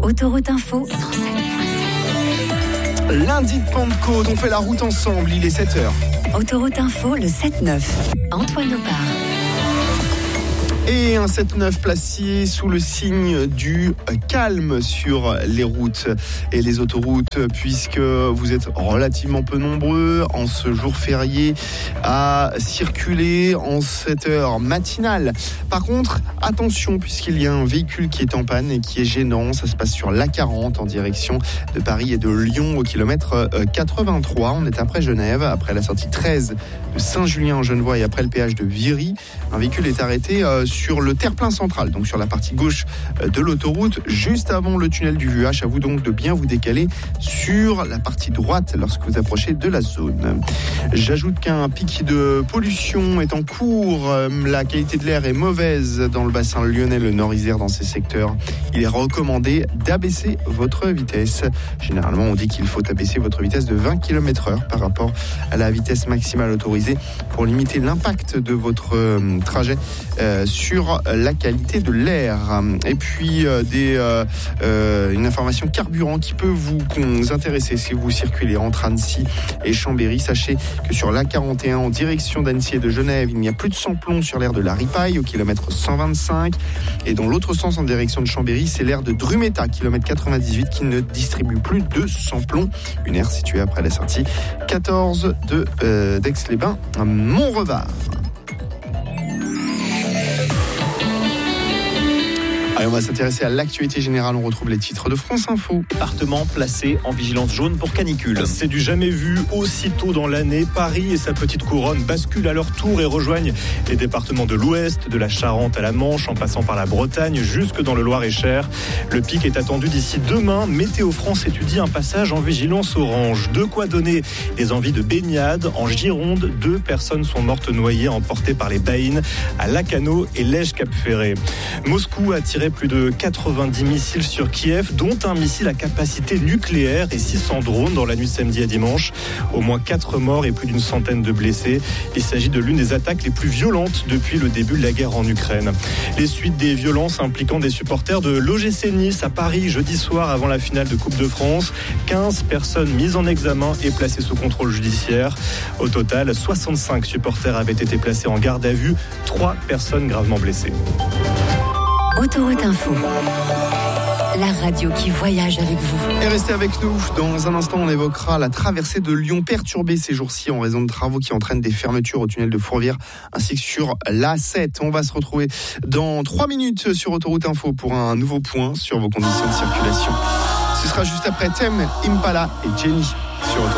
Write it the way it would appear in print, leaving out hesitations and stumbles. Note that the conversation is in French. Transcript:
Autoroute Info. Lundi de Pentecôte, on fait la route ensemble, il est 7h. Autoroute Info, le 7-9. Antoine Opar. Et un 7-9 placé sous le signe du calme sur les routes et les autoroutes, puisque vous êtes relativement peu nombreux en ce jour férié à circuler en cette heure matinale. Par contre, attention, puisqu'il y a un véhicule qui est en panne et qui est gênant. Ça se passe sur l'A40 en direction de Paris et de Lyon au kilomètre 83. On est après Genève, après la sortie 13 de Saint-Julien-en-Genevois et après le péage de Viry. Un véhicule est arrêté sur le terre-plein central, donc sur la partie gauche de l'autoroute, juste avant le tunnel du Vuache. À vous donc de bien vous décaler sur la partie droite lorsque vous approchez de la zone. J'ajoute qu'un pic de pollution est en cours. La qualité de l'air est mauvaise dans le bassin lyonnais, le Nord-Isère, dans ces secteurs. Il est recommandé d'abaisser votre vitesse. Généralement, on dit qu'il faut abaisser votre vitesse de 20 km/h par rapport à la vitesse maximale autorisée pour limiter l'impact de votre trajet sur la qualité de l'air. Et puis une information carburant qui peut vous intéresser si vous circulez entre Annecy et Chambéry. Sachez que sur l'A41 en direction d'Annecy et de Genève, il n'y a plus de samplon sur l'aire de la Ripaille au kilomètre 125, et dans l'autre sens en direction de Chambéry, c'est l'aire de Drumeta, kilomètre 98, qui ne distribue plus de samplon. Une aire située après la sortie 14 d'Aix-les-Bains à Montrevard. Allez, on va s'intéresser à l'actualité générale. On retrouve les titres de France Info. Appartement placé en vigilance jaune pour canicule. C'est du jamais vu aussitôt dans l'année. Paris et sa petite couronne basculent à leur tour et rejoignent les départements de l'Ouest, de la Charente à la Manche, en passant par la Bretagne jusque dans le Loir-et-Cher. Le pic est attendu d'ici demain. Météo France étudie un passage en vigilance orange. De quoi donner des envies de baignade. En Gironde, 2 personnes sont mortes noyées, emportées par les baïnes à Lacanau et Lège-Cap-Ferré. Moscou a tiré plus de 90 missiles sur Kiev, dont un missile à capacité nucléaire et 600 drones dans la nuit de samedi à dimanche. Au moins 4 morts et plus d'une centaine de blessés. Il s'agit de l'une des attaques les plus violentes depuis le début de la guerre en Ukraine. Les suites des violences impliquant des supporters de l'OGC Nice à Paris jeudi soir avant la finale de Coupe de France. 15 personnes mises en examen et placées sous contrôle judiciaire. Au total, 65 supporters avaient été placés en garde à vue, 3 personnes gravement blessées. Autoroute Info. La radio qui voyage avec vous. Et restez avec nous. Dans un instant, on évoquera la traversée de Lyon perturbée ces jours-ci en raison de travaux qui entraînent des fermetures au tunnel de Fourvière ainsi que sur l'A7. On va se retrouver dans 3 minutes sur Autoroute Info pour un nouveau point sur vos conditions de circulation. Ce sera juste après Thème, Impala et Jenny sur Autoroute.